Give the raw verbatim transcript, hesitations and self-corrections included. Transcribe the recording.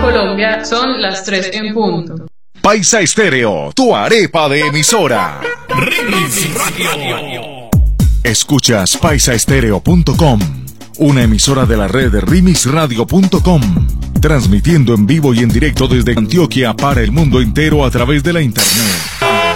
Colombia son las tres en punto. Paisa Estéreo, tu arepa de emisora. Remix Radio. Escuchas paisa estéreo punto com, una emisora de la red remix radio punto com, transmitiendo en vivo y en directo desde Antioquia para el mundo entero a través de la internet.